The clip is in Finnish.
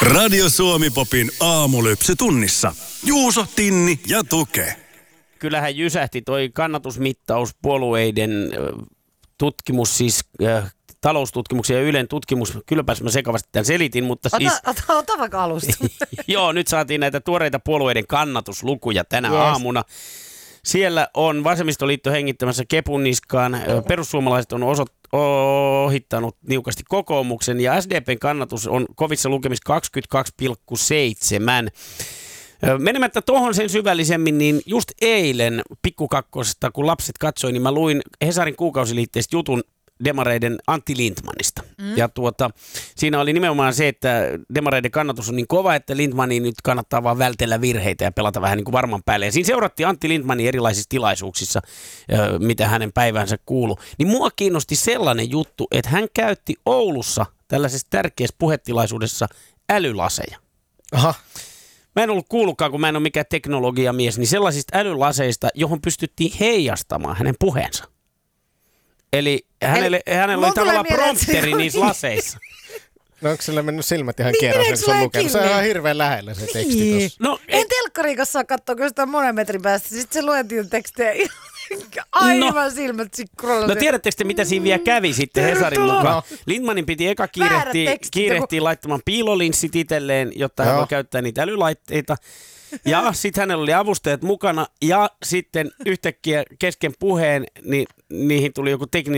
Radio Suomi-popin aamulypsy tunnissa. Juuso, Tinni ja Tuke. Kyllähän jysähti toi kannatusmittaus, puolueiden tutkimus, siis taloustutkimuksen ja Ylen tutkimus. Kylläpäs mä sekavasti tämän selitin, mutta siis... Ota vaikka alusta. Joo, nyt saatiin näitä tuoreita puolueiden kannatuslukuja tänä aamuna. Siellä on Vasemmistoliitto hengittämässä kepun niskaan. Perussuomalaiset on ohittanut niukasti kokoomuksen ja SDPn kannatus on kovissa lukemissa 22,7. Menemättä tuohon sen syvällisemmin, niin just eilen Pikkukakkosesta, kun lapset katsoi, niin mä luin Hesarin kuukausiliitteestä jutun demareiden Antti Lindtmanista. Ja siinä oli nimenomaan se, että demareiden kannatus on niin kova, että Lindtmanin nyt kannattaa vaan vältellä virheitä ja pelata vähän niin kuin varman päälle. Ja siinä seurattiin Antti Lindtmanin erilaisissa tilaisuuksissa, mitä hänen päivänsä kuului. Niin mua kiinnosti sellainen juttu, että hän käytti Oulussa tällaisessa tärkeässä puhetilaisuudessa älylaseja. Aha. Mä en ollut kuullutkaan, kun mä en ole mikään teknologiamies, niin sellaisista älylaseista, johon pystyttiin heijastamaan hänen puheensa. Eli hänellä oli tavallaan prompteri niissä laseissa. No onko sillä mennyt silmät ihan kierrosen, kun se on lukenut? Se on ihan hirveän lähellä se teksti tuossa. No, en telkkariin kanssa saa katsoa, kun sitä on monen metrin päästä. Sitten se luettiin tekstejä aivan silmät sikkuralla. No tiedättekö te, mitä siinä vielä kävi sitten Hesarin mukaan? Lindtmanin piti eka kiirehtiä laittamaan piilolinssit itselleen, jotta hän voi käyttää niitä älylaitteita. Ja sitten hänellä oli avustajat mukana ja sitten yhtäkkiä kesken puheen, niin niihin tuli joku tekninen